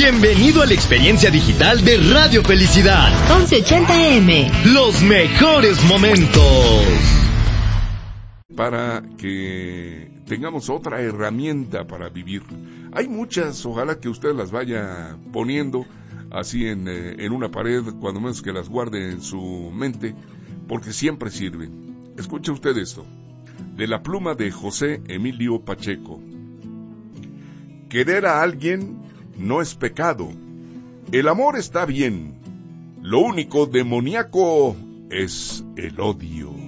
Bienvenido a la experiencia digital de Radio Felicidad. 1180M. Los mejores momentos. Para que tengamos otra herramienta para vivir. Hay muchas, ojalá que usted las vaya poniendo así en una pared, cuando menos que las guarde en su mente, porque siempre sirven. Escuche usted esto, de la pluma de José Emilio Pacheco. Querer a alguien no es pecado. El amor está bien. Lo único demoníaco es el odio.